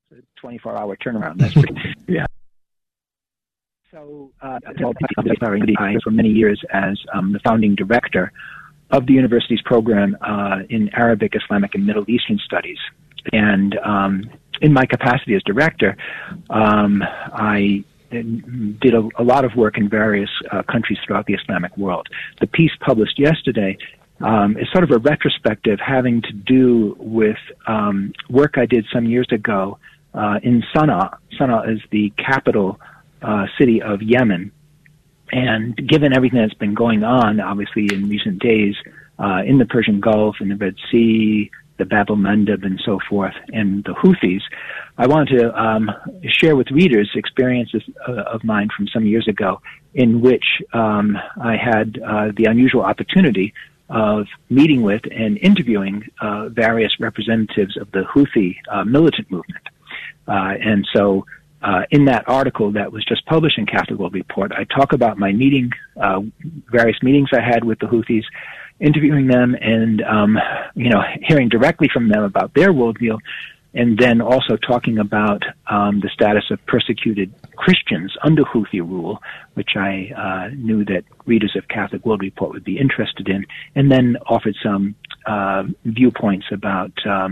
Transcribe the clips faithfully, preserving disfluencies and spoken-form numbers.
It's a twenty-four hour turnaround. That's pretty, yeah. So, uh, I, for many years as um, the founding director of the university's program uh, in Arabic, Islamic, and Middle Eastern Studies. And um, in my capacity as director, um, I did a, a lot of work in various uh, countries throughout the Islamic world. The piece published yesterday um, is sort of a retrospective having to do with um, work I did some years ago uh, in Sana'a. Sana'a is the capital Uh, city of Yemen. And given everything that's been going on, obviously, in recent days, uh, in the Persian Gulf, in the Red Sea, the Bab el-Mandeb, and so forth, and the Houthis, I wanted to um, share with readers experiences uh, of mine from some years ago in which um, I had uh, the unusual opportunity of meeting with and interviewing uh, various representatives of the Houthi uh, militant movement. Uh, and so Uh, in that article that was just published in Catholic World Report, I talk about my meeting, uh, various meetings I had with the Houthis, interviewing them and, um, you know, hearing directly from them about their worldview, and then also talking about um, the status of persecuted Christians under Houthi rule, which I uh, knew that readers of Catholic World Report would be interested in, and then offered some uh, viewpoints about um,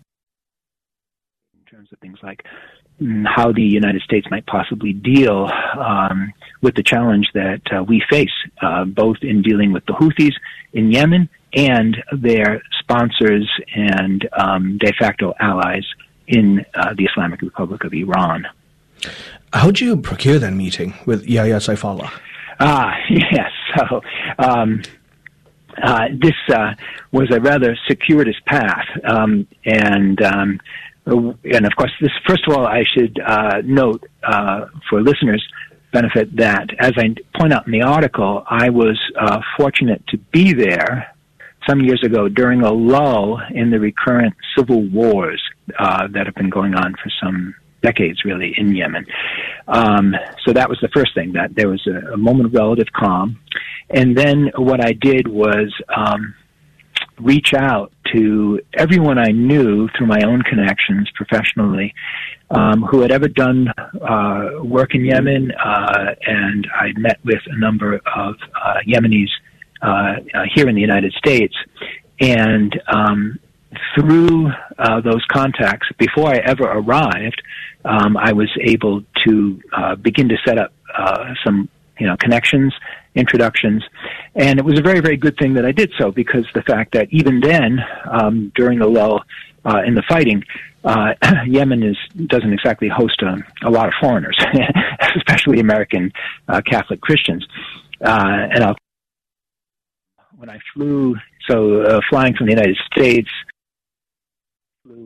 in terms of things like how the United States might possibly deal um, with the challenge that uh, we face, uh, both in dealing with the Houthis in Yemen and their sponsors and um, de facto allies in uh, the Islamic Republic of Iran. How did you procure that meeting with Yahya Saifullah? Ah, yes. So um, uh, this uh, was a rather circuitous path, um, and um, And of course, this, first of all, I should uh, note uh, for listeners' benefit that, as I point out in the article, I was uh, fortunate to be there some years ago during a lull in the recurrent civil wars uh, that have been going on for some decades, really, in Yemen. Um, so that was the first thing, that there was a, a moment of relative calm. And then what I did was Um, reach out to everyone I knew through my own connections professionally um, who had ever done uh, work in Yemen, uh, and I met with a number of uh, Yemenis uh, uh, here in the United States. And um, through uh, those contacts, before I ever arrived, um, I was able to uh, begin to set up uh, some you know, connections, introductions, and it was a very, very good thing that I did so, because the fact that even then, um, during the lull uh, in the fighting, uh, Yemen is doesn't exactly host a, a lot of foreigners, especially American uh, Catholic Christians. Uh, and I'll, when I flew, so uh, flying from the United States, flew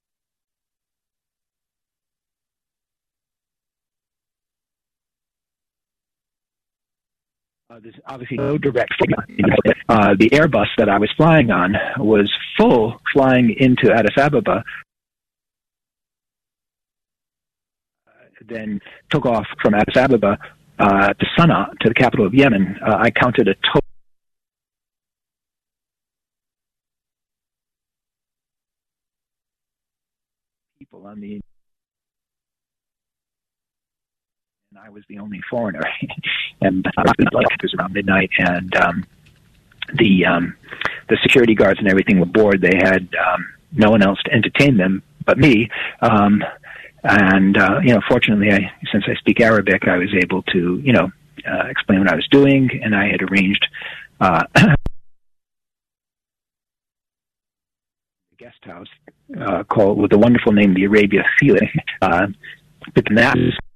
Uh, there's obviously no direct uh, the Airbus that I was flying on was full flying into Addis Ababa, uh, then took off from Addis Ababa uh, to Sana'a, to the capital of Yemen. Uh, I counted a total people on the and I was the only foreigner. And it was around midnight, and um, the um, the security guards and everything were bored. They had um, no one else to entertain them but me. Um, and uh, you know, fortunately, I, since I speak Arabic, I was able to you know uh, explain what I was doing, and I had arranged uh, a guest house uh, called with the wonderful name the Arabia Filet. Uh, but the mass